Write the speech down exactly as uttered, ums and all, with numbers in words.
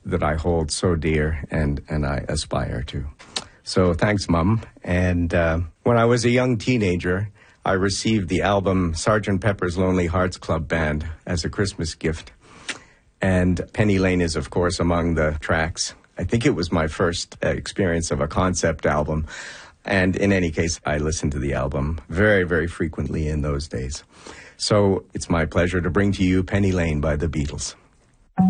that I hold so dear and, and I aspire to. So thanks, Mum. And uh, when I was a young teenager, I received the album Sergeant Pepper's Lonely Hearts Club Band as a Christmas gift. And Penny Lane is, of course, among the tracks. I think it was my first uh, experience of a concept album. And in any case, I listened to the album very, very frequently in those days. So it's my pleasure to bring to you Penny Lane by the Beatles.